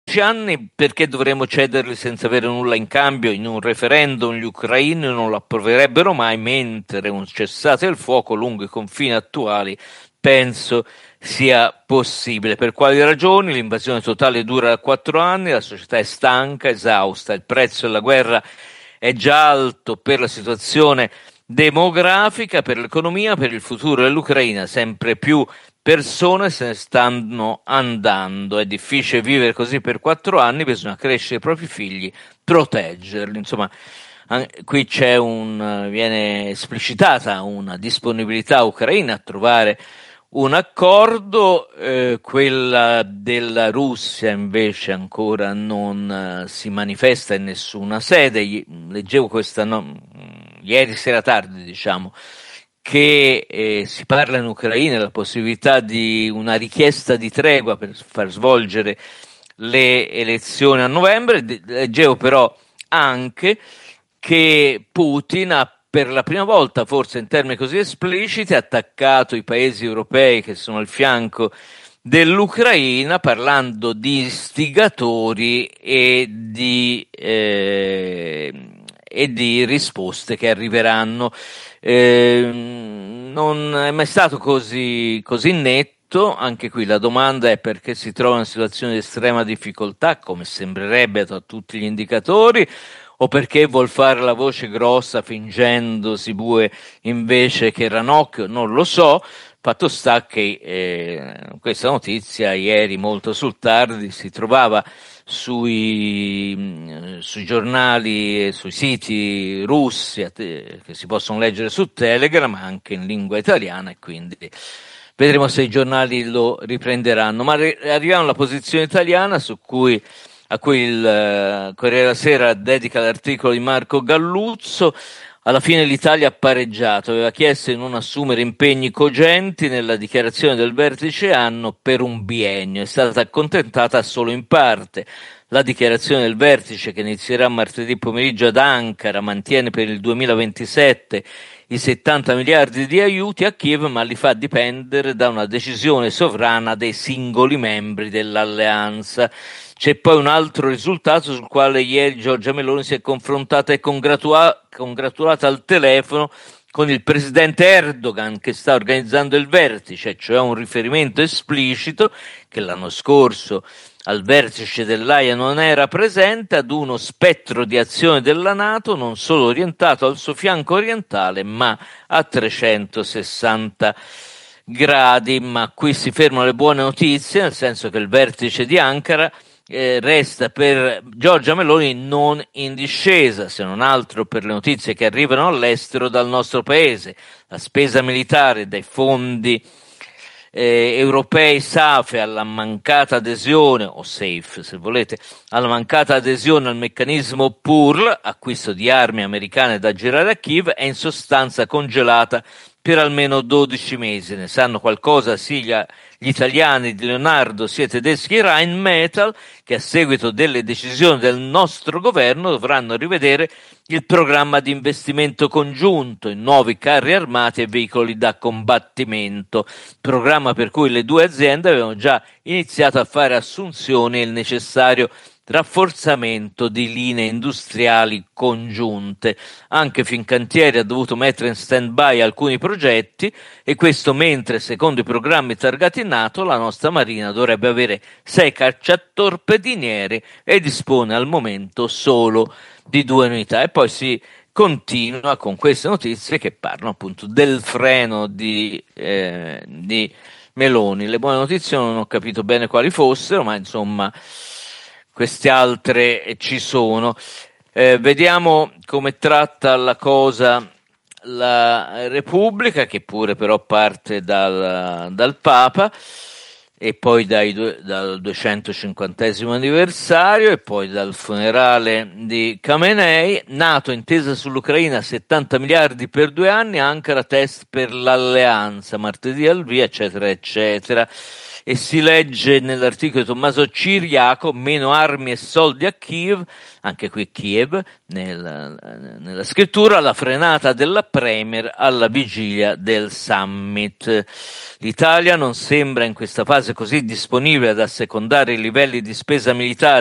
anni, perché dovremmo cederli senza avere nulla in cambio? In un referendum gli ucraini non lo approverebbero mai, mentre un cessate il fuoco lungo i confini attuali penso sia possibile. Per quali ragioni? L'invasione totale dura da 4 anni, la società è stanca, esausta, il prezzo della guerra è già alto per la situazione demografica, per l'economia, per il futuro dell'Ucraina. Sempre più persone se ne stanno andando, è difficile vivere così per 4 anni, bisogna crescere i propri figli, proteggerli. Insomma, qui viene esplicitata una disponibilità ucraina a trovare un accordo. Quella della Russia invece ancora non si manifesta in nessuna sede. Leggevo ieri sera tardi, diciamo, che si parla in Ucraina della possibilità di una richiesta di tregua per far svolgere le elezioni a novembre. Leggevo però anche che Putin ha per la prima volta, forse in termini così espliciti, attaccato i paesi europei che sono al fianco dell'Ucraina, parlando di istigatori e di risposte che arriveranno. Non è mai stato così netto. Anche qui la domanda è perché si trova in una situazione di estrema difficoltà, come sembrerebbe da tutti gli indicatori, o perché vuol fare la voce grossa fingendosi bue invece che ranocchio, non lo so. Fatto sta che questa notizia ieri molto sul tardi si trovava sui giornali e sui siti russi che si possono leggere su Telegram anche in lingua italiana, e quindi vedremo se i giornali lo riprenderanno. Ma arriviamo alla posizione italiana a cui il Corriere della Sera dedica l'articolo di Marco Galluzzo. Alla fine l'Italia ha pareggiato, aveva chiesto di non assumere impegni cogenti nella dichiarazione del vertice anno per un biennio, è stata accontentata solo in parte. La dichiarazione del vertice, che inizierà martedì pomeriggio ad Ankara, mantiene per il 2027 i 70 miliardi di aiuti a Kiev, ma li fa dipendere da una decisione sovrana dei singoli membri dell'alleanza. C'è poi un altro risultato sul quale ieri Giorgia Meloni si è confrontata e congratulata al telefono con il presidente Erdogan, che sta organizzando il vertice, cioè un riferimento esplicito che l'anno scorso al vertice dell'Aia non era presente, ad uno spettro di azione della NATO non solo orientato al suo fianco orientale ma a 360 gradi. Ma qui si fermano le buone notizie, nel senso che il vertice di Ankara resta per Giorgia Meloni non in discesa, se non altro per le notizie che arrivano all'estero dal nostro paese. La spesa militare dai fondi europei SAFE alla mancata adesione, o SAFE se volete, alla mancata adesione al meccanismo PURL, acquisto di armi americane da girare a Kiev, è in sostanza congelata per almeno 12 mesi. Ne sanno qualcosa sia gli italiani di Leonardo sia i tedeschi Rheinmetall, che a seguito delle decisioni del nostro governo dovranno rivedere il programma di investimento congiunto in nuovi carri armati e veicoli da combattimento, programma per cui le due aziende avevano già iniziato a fare assunzioni e il necessario rafforzamento di linee industriali congiunte. Anche Fincantieri ha dovuto mettere in stand-by alcuni progetti, e questo mentre, secondo i programmi targati NATO, la nostra Marina dovrebbe avere 6 cacciatorpediniere e dispone al momento solo di 2 unità. E poi si continua con queste notizie che parlano appunto del freno di Meloni. Le buone notizie non ho capito bene quali fossero, ma insomma queste altre ci sono. Vediamo come tratta la cosa la Repubblica, che pure però parte dal Papa, e poi dal 250° anniversario, e poi dal funerale di Khamenei. NATO, intesa sull'Ucraina, 70 miliardi per 2 anni, Ankara test per l'alleanza, martedì al via, eccetera eccetera. E si legge nell'articolo di Tommaso Ciriaco: meno armi e soldi a Kiev, anche qui Kiev nella scrittura, la frenata della Premier alla vigilia del summit. L'Italia non sembra in questa fase così disponibile ad assecondare i livelli di spesa militare